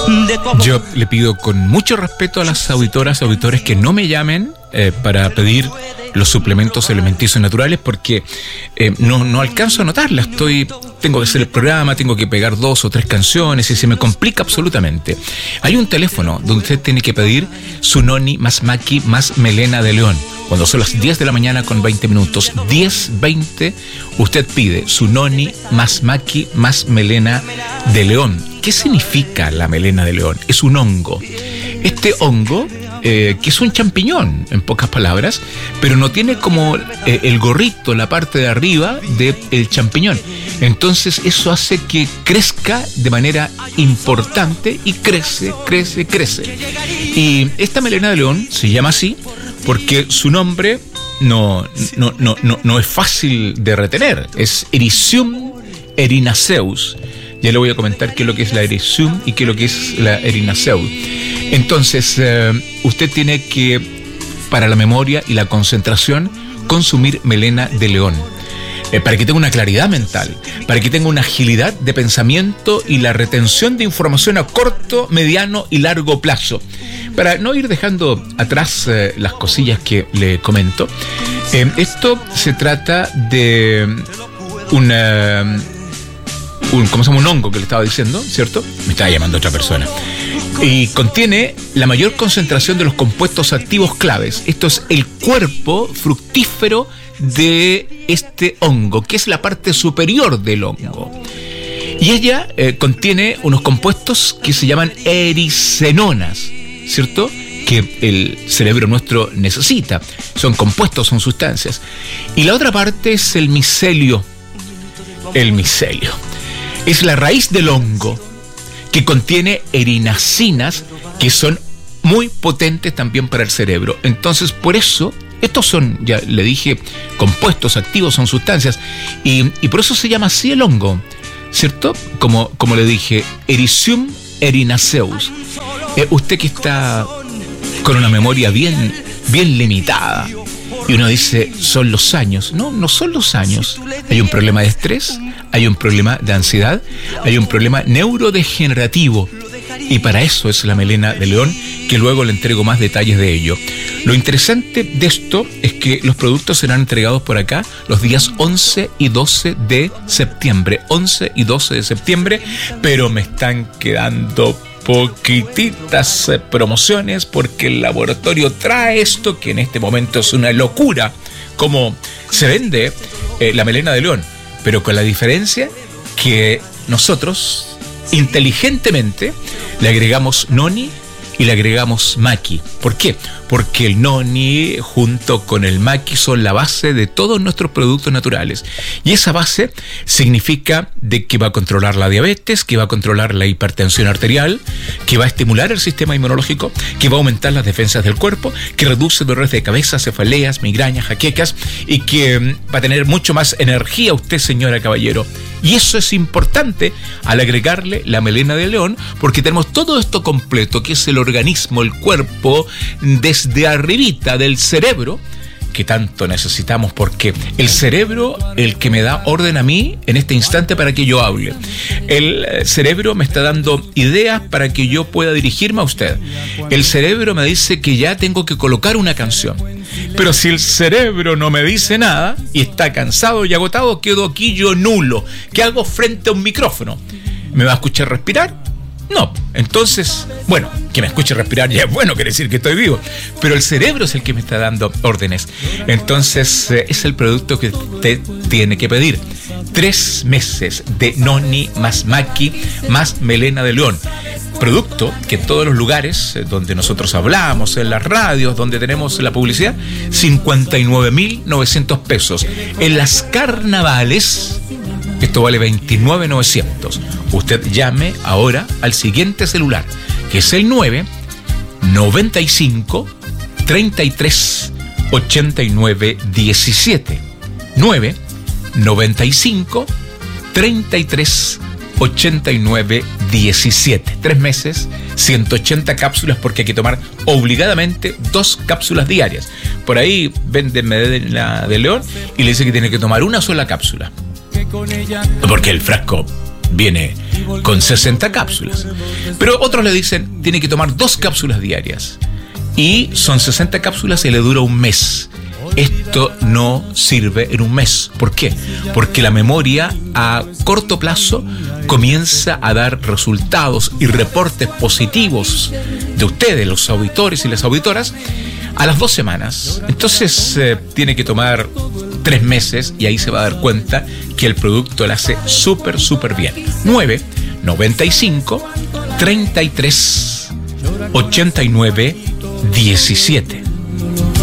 Yo le pido con mucho respeto a las auditoras, auditores que no me llamen para pedir los suplementos alimenticios naturales, porque no alcanzo a notarlas. Tengo que hacer el programa, tengo que pegar 2 o 3 canciones y se me complica absolutamente. Hay un teléfono donde usted tiene que pedir su noni más maqui más melena de león. Cuando son las 10 de la mañana con 20 minutos, 10:20, usted pide su noni más maqui más melena de león. ¿Qué significa la melena de león? Es un hongo. Este hongo, que es un champiñón, en pocas palabras, pero no tiene como el gorrito, la parte de arriba del champiñón. Entonces eso hace que crezca de manera importante y crece. Y esta melena de león se llama así porque su nombre no es fácil de retener. Es Ericium erinaceus. Ya le voy a comentar qué es lo que es la Ericium y qué es lo que es la erinaceus. Entonces, usted tiene que, para la memoria y la concentración, consumir melena de león. Para que tenga una claridad mental, para que tenga una agilidad de pensamiento y la retención de información a corto, mediano y largo plazo. Para no ir dejando atrás las cosillas que le comento, esto se trata de un hongo que le estaba diciendo, ¿cierto? Me estaba llamando otra persona. Y contiene la mayor concentración de los compuestos activos claves. Esto es el cuerpo fructífero de este hongo, que es la parte superior del hongo. Y ella contiene unos compuestos que se llaman ericenonas, ¿cierto? Que el cerebro nuestro necesita. Son compuestos, son sustancias. Y la otra parte es el micelio. El micelio es la raíz del hongo, que contiene erinacinas, que son muy potentes también para el cerebro. Entonces, por eso, estos son, ya le dije, compuestos activos, son sustancias, y por eso se llama así el hongo, ¿cierto? Como le dije, Ericium erinaceus. Usted que está con una memoria bien limitada, y uno dice, son los años. No son los años. Hay un problema de estrés, hay un problema de ansiedad, hay un problema neurodegenerativo. Y para eso es la melena de león, que luego le entrego más detalles de ello. Lo interesante de esto es que los productos serán entregados por acá los días 11 y 12 de septiembre. 11 y 12 de septiembre, pero me están quedando poquititas promociones porque el laboratorio trae esto, que en este momento es una locura, como se vende la melena de león, pero con la diferencia que nosotros inteligentemente le agregamos noni y le agregamos maqui. ¿Por qué? Porque el noni junto con el maqui son la base de todos nuestros productos naturales. Y esa base significa de que va a controlar la diabetes, que va a controlar la hipertensión arterial, que va a estimular el sistema inmunológico, que va a aumentar las defensas del cuerpo, que reduce dolores de cabeza, cefaleas, migrañas, jaquecas, y que va a tener mucho más energía usted, señora caballero. Y eso es importante al agregarle la melena de león, porque tenemos todo esto completo, que es el organismo, el cuerpo, desde arribita del cerebro, que tanto necesitamos, porque el cerebro, el que me da orden a mí en este instante para que yo hable. El cerebro me está dando ideas para que yo pueda dirigirme a usted. El cerebro me dice que ya tengo que colocar una canción. Pero si el cerebro no me dice nada y está cansado y agotado, quedo aquí yo nulo. ¿Qué hago frente a un micrófono? ¿Me va a escuchar respirar? No. Entonces, bueno, que me escuche respirar ya es bueno, quiere decir que estoy vivo. Pero el cerebro es el que me está dando órdenes. Entonces, es el producto que usted tiene que pedir. 3 meses de noni más maqui más melena de león. Producto que en todos los lugares donde nosotros hablamos, en las radios, donde tenemos la publicidad, 59.900 pesos. En las carnavales, esto vale 29.900. Usted llame ahora al siguiente celular, que es el 995 33 89 17. 995 33 89 17. 3 meses, 180 cápsulas, porque hay que tomar obligadamente 2 cápsulas diarias. Por ahí venden melena de león y le dice que tiene que tomar una sola cápsula, porque el frasco viene con 60 cápsulas. Pero otros le dicen, tiene que tomar 2 cápsulas diarias. Y son 60 cápsulas y le dura un mes. Esto no sirve en un mes. ¿Por qué? Porque la memoria a corto plazo comienza a dar resultados y reportes positivos de ustedes, los auditores y las auditoras, a las 2 semanas. Entonces tiene que tomar 3 meses y ahí se va a dar cuenta que el producto le hace súper bien. 9 95 33 89 17.